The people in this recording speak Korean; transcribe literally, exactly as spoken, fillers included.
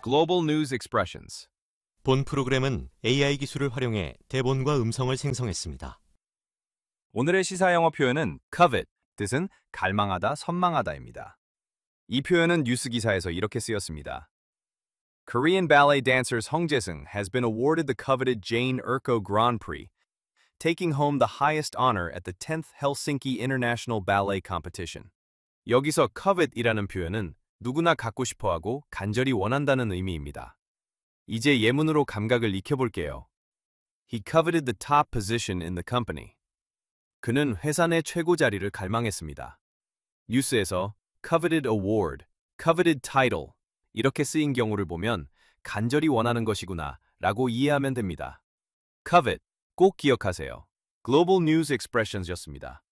Global News Expressions. 본 프로그램은 에이아이 기술을 활용해 대본과 음성을 생성했습니다. 오늘의 시사 영어 표현은 covet, 뜻은 갈망하다, 선망하다입니다. 이 표현은 뉴스 기사에서 이렇게 쓰였습니다. Korean ballet dancer Sung Jae-seung has been awarded the coveted Jane Urko Grand Prix, taking home the highest honor at the tenth Helsinki International Ballet Competition. 여기서 covet이라는 표현은 누구나 갖고 싶어하고 간절히 원한다는 의미입니다. 이제 예문으로 감각을 익혀볼게요. He coveted the top position in the company. 그는 회사 내 최고 자리를 갈망했습니다. 뉴스에서 coveted award, coveted title 이렇게 쓰인 경우를 보면 간절히 원하는 것이구나 라고 이해하면 됩니다. covet, 꼭 기억하세요. Global News Expressions였습니다.